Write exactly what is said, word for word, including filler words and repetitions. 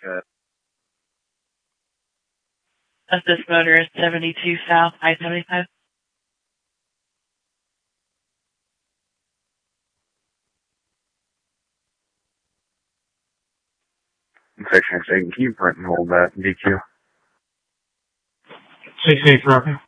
Good. This motor is seventy-two South I seventy-five. Section X eight, can you print and hold that, D Q? six eight, Roger.